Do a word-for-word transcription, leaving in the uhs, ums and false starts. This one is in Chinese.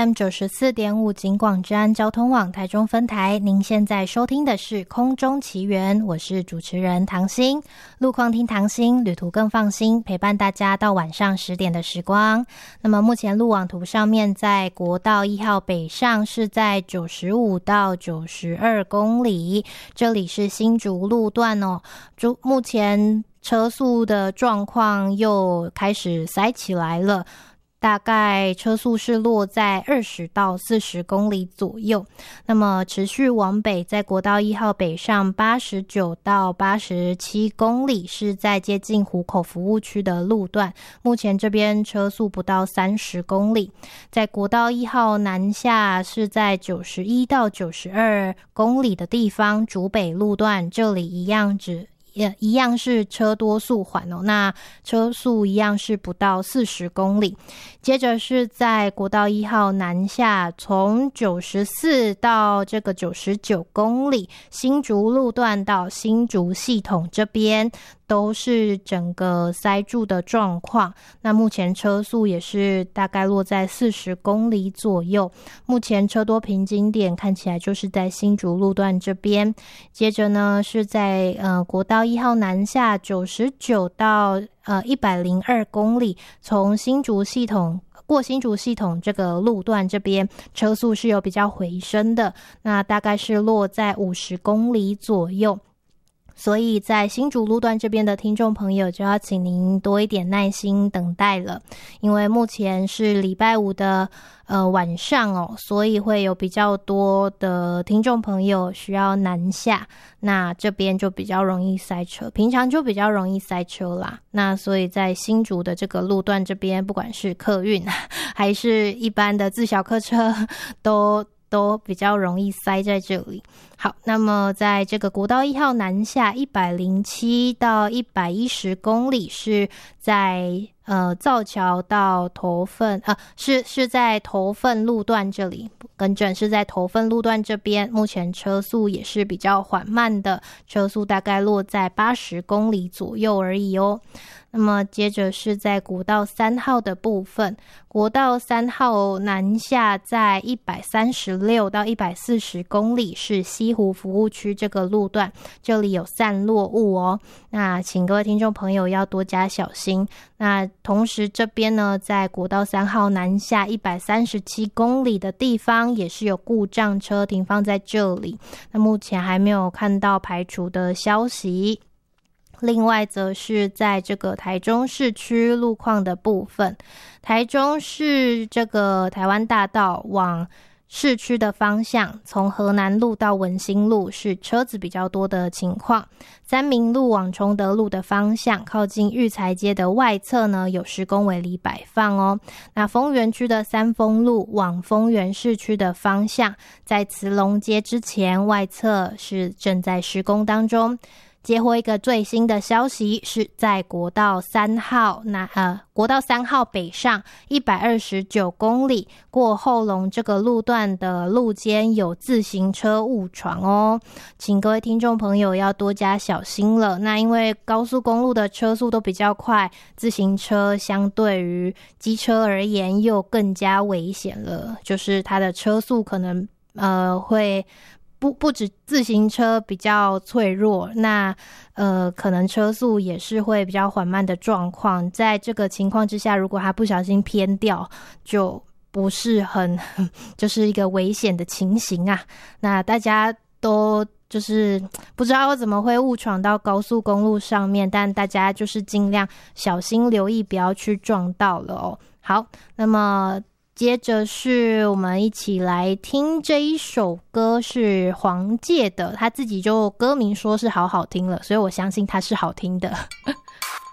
M 九十四点五 警广治安交通网台中分台，您现在收听的是空中奇缘，我是主持人唐心。路况听唐心，旅途更放心，陪伴大家到晚上十点的时光。那么目前路网图上面，在国道一号北上是在九十五到九十二公里，这里是新竹路段哦。目前车速的状况又开始塞起来了，大概车速是落在二十到四十公里左右。那么持续往北，在国道一号北上八十九到八十七公里，是在接近湖口服务区的路段，目前这边车速不到三十公里。在国道一号南下是在九十一到九十二公里的地方，竹北路段，这里一样只也一样是车多速缓哦，那车速一样是不到四十公里。接着是在国道一号南下，从九十四到这个九十九公里，新竹路段到新竹系统这边都是整个塞住的状况，那目前车速也是大概落在四十公里左右。目前车多瓶颈点看起来就是在新竹路段这边。接着呢是在呃国道一号南下九十九到呃一百零二公里，从新竹系统过新竹系统这个路段这边车速是有比较回升的，那大概是落在五十公里左右。所以在新竹路段这边的听众朋友就要请您多一点耐心等待了，因为目前是礼拜五的呃晚上哦，所以会有比较多的听众朋友需要南下，那这边就比较容易塞车，平常就比较容易塞车啦。那所以在新竹的这个路段这边，不管是客运还是一般的自小客车都都比较容易塞在这里。好，那么在这个国道一号南下一百零七到一百一十公里，是在呃造桥到头份呃是是在头份路段这里，更正是在头份路段这边，目前车速也是比较缓慢的，车速大概落在八十公里左右而已哦。那么接着是在国道三号的部分，国道三号南下在一百三十六到一百四十公里，是西湖服务区这个路段，这里有散落物哦，那请各位听众朋友要多加小心。那同时这边呢，在国道三号南下一百三十七公里的地方也是有故障车停放在这里，那目前还没有看到排除的消息。另外则是在这个台中市区路况的部分，台中市这个台湾大道往市区的方向，从河南路到文心路是车子比较多的情况。三民路往崇德路的方向，靠近育才街的外侧呢，有施工围篱摆放哦。那丰原区的三丰路往丰原市区的方向，在慈龙街之前外侧是正在施工当中。接获一个最新的消息，是在国道三号那呃国道三号北上一百二十九公里过后龙这个路段的路肩有自行车误闯哦，请各位听众朋友要多加小心了。那因为高速公路的车速都比较快，自行车相对于机车而言又更加危险了，就是它的车速可能呃会不不止自行车比较脆弱，那呃可能车速也是会比较缓慢的状况。在这个情况之下，如果他不小心偏掉，就不是很就是一个危险的情形啊。那大家都就是不知道怎么会误闯到高速公路上面，但大家就是尽量小心留意，不要去撞到了哦。好，那么接着是我们一起来听这一首歌，是黄玠的，他自己就歌名说是好好听了，所以我相信它是好听的。